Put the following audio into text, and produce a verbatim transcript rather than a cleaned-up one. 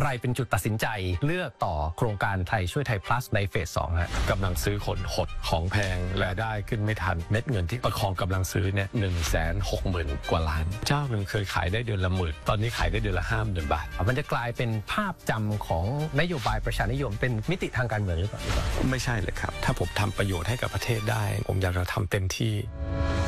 อะไรเป็นจุดตัดสินใจเลือกต่อโครงการไทยช่วยไทย plus ในเฟสสองฮะกำลังซื้อคนหดของแพงและได้ขึ้นไม่ทันเม็ดเงินที่ประคองกำลังซื้อเนี่ยหนึ่งแสนหกหมื่นกว่าล้านเจ้าหนึ่งเคยขายได้เดือนละหมื่นตอนนี้ขายได้เดือนละห้าหมื่นบาทมันจะกลายเป็นภาพจำของนโยบายประชานิยมเป็นมิติทางการเมืองหรือเปล่าไม่ใช่เลยครับถ้าผมทำประโยชน์ให้กับประเทศได้ผมอยากจะทำเต็มที่